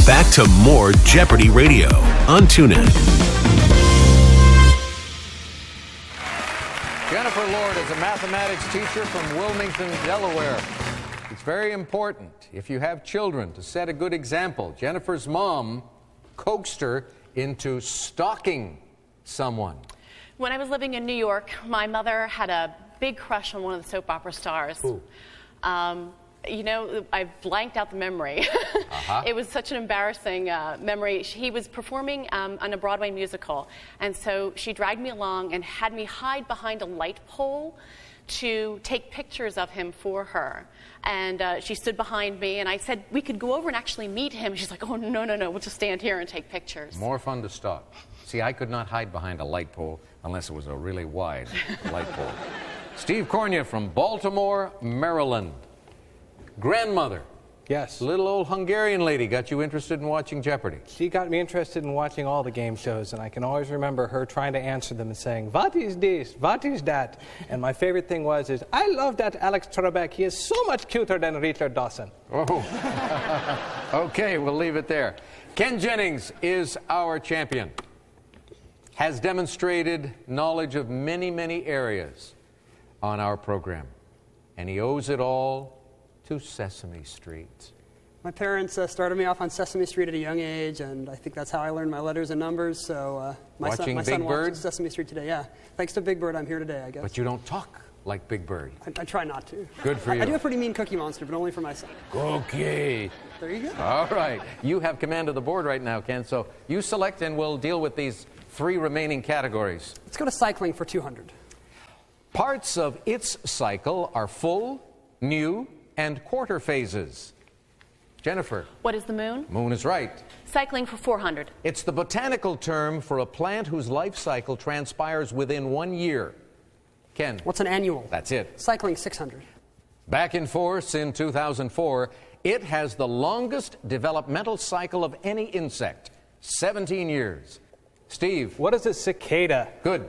Back to more Jeopardy Radio on TuneIn. Jennifer Lord is a mathematics teacher from Wilmington, Delaware. It's very important, if you have children, to set a good example. Jennifer's mom coaxed her into stalking someone. When I was living in New York, my mother had a big crush on one of the soap opera stars. Who? You know, I blanked out the memory. It was such an embarrassing memory. He was performing on a Broadway musical, and so she dragged me along and had me hide behind a light pole to take pictures of him for her. And she stood behind me, and I said, we could go over and actually meet him. She's like, oh, no, we'll just stand here and take pictures. More fun to stalk. See, I could not hide behind a light pole unless it was a really wide light pole. Steve Cornia from Baltimore, Maryland. Grandmother. Yes. Little old Hungarian lady got you interested in watching Jeopardy. She got me interested in watching all the game shows, and I can always remember her trying to answer them and saying, what is this? What is that? And my favorite thing was, I love that Alex Trebek. He is so much cuter than Richard Dawson. Oh. Okay, we'll leave it there. Ken Jennings is our champion. Has demonstrated knowledge of many, many areas on our program. And he owes it all to Sesame Street. My parents started me off on Sesame Street at a young age, and I think that's how I learned my letters and numbers. So my son watches Sesame Street today. Yeah, thanks to Big Bird, I'm here today, I guess. But you don't talk like Big Bird. I try not to. Good for you. I do a pretty mean Cookie Monster, but only for my son. Okay. There you go. All right. You have command of the board right now, Ken, so you select and we'll deal with these 3 remaining categories. Let's go to cycling for 200. Parts of its cycle are full, new, and quarter phases. Jennifer. What is the moon? Moon is right. Cycling for 400. It's the botanical term for a plant whose life cycle transpires within 1 year. Ken. What's an annual? That's it. Cycling 600. Back in force in 2004, it has the longest developmental cycle of any insect, 17 years. Steve. What is a cicada? Good.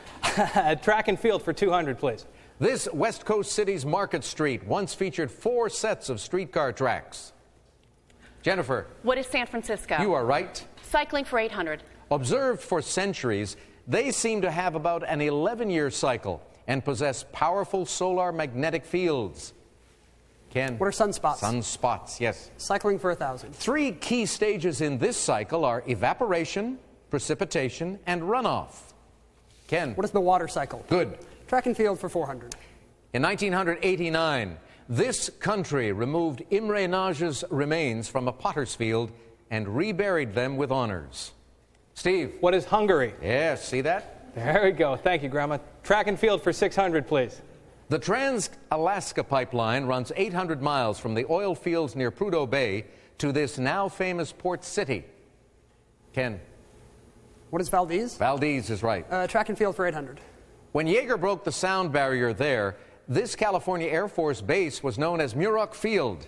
Track and field for 200, please. This West Coast city's Market Street once featured 4 sets of streetcar tracks. Jennifer. What is San Francisco? You are right. Cycling for 800. Observed for centuries, they seem to have about an 11-year cycle and possess powerful solar magnetic fields. Ken. What are sunspots? Sunspots, yes. Cycling for 1,000. 3 key stages in this cycle are evaporation, precipitation, and runoff. Ken. What is the water cycle? Good. Track and field for 400. In 1989, this country removed Imre Nagy's remains from a potter's field and reburied them with honors. Steve. What is Hungary? Yes, see that? There we go. Thank you, Grandma. Track and field for 600, please. The Trans-Alaska Pipeline runs 800 miles from the oil fields near Prudhoe Bay to this now famous port city. Ken. What is Valdez? Valdez is right. Track and field for 800. When Yeager broke the sound barrier there, this California Air Force base was known as Muroc Field.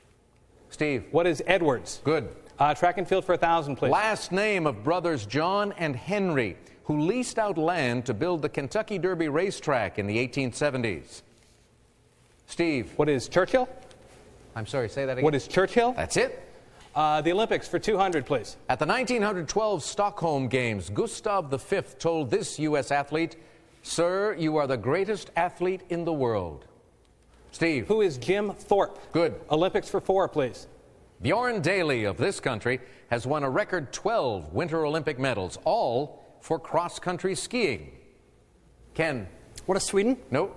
Steve. What is Edwards? Good. Track and field for 1,000, please. Last name of brothers John and Henry, who leased out land to build the Kentucky Derby racetrack in the 1870s. Steve. What is Churchill? I'm sorry, say that again. What is Churchill? That's it. The Olympics for 200, please. At the 1912 Stockholm Games, Gustav V told this U.S. athlete, "Sir, you are the greatest athlete in the world." Steve. Who is Jim Thorpe? Good. Olympics for 4, please. Bjorn Daly of this country has won a record 12 Winter Olympic medals, all for cross-country skiing. Ken. What is Sweden? Nope.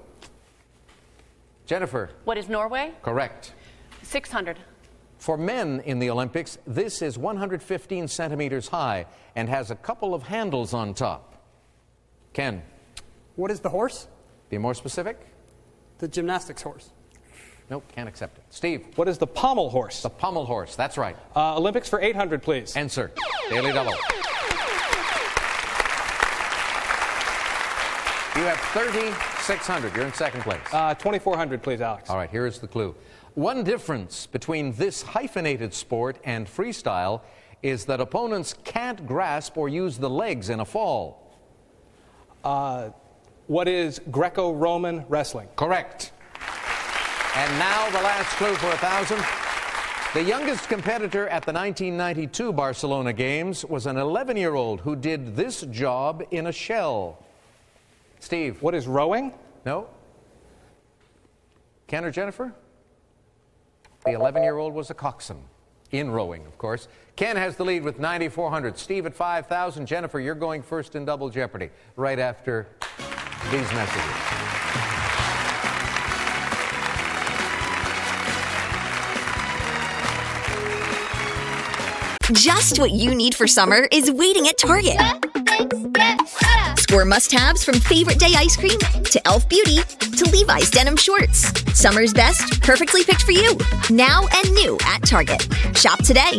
Jennifer. What is Norway? Correct. 600. For men in the Olympics, this is 115 centimeters high and has a couple of handles on top. Ken. What is the horse? Be more specific. The gymnastics horse. Nope, can't accept it. Steve. What is the pommel horse? The pommel horse, that's right. Olympics for 800, please. Answer. Daily double. You have 3,600. You're in second place. 2,400, please, Alex. All right, here is the clue. One difference between this hyphenated sport and freestyle is that opponents can't grasp or use the legs in a fall. What is Greco-Roman wrestling? Correct. And now the last clue for 1,000. The youngest competitor at the 1992 Barcelona Games was an 11-year-old who did this job in a shell. Steve. What is rowing? No. Ken or Jennifer? The 11-year-old was a coxswain. In rowing, of course. Ken has the lead with 9,400. Steve at 5,000. Jennifer, you're going first in Double Jeopardy right after these messages. Just what you need for summer is waiting at Target. Score must-haves from Favorite Day ice cream to Elf Beauty to Levi's denim shorts. Summer's best, perfectly picked for you. Now and new at Target. Shop today.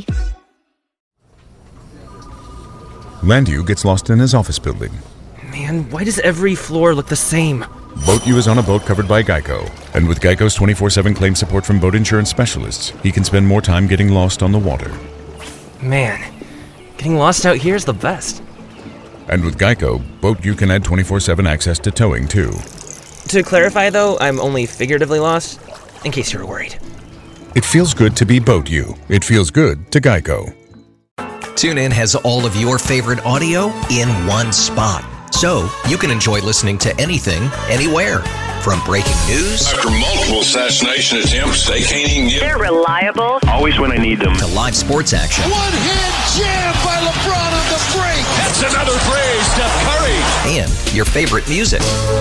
Landu gets lost in his office building. Man, why does every floor look the same? Boat U is on a boat covered by Geico. And with Geico's 24/7 claim support from boat insurance specialists, he can spend more time getting lost on the water. Man, getting lost out here is the best. And with Geico, Boat U can add 24/7 access to towing, too. To clarify, though, I'm only figuratively lost, in case you were worried. It feels good to be Boat U. It feels good to Geico. TuneIn has all of your favorite audio in one spot, so you can enjoy listening to anything, anywhere. From breaking news after multiple assassination attempts, they can't even get. They're reliable. Always when I need them. To live sports action. One-hand jam by LeBron on the break. That's another play, Steph Curry. And your favorite music.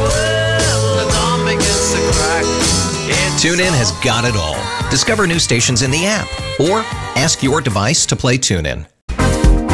TuneIn has got it all. Discover new stations in the app or ask your device to play TuneIn.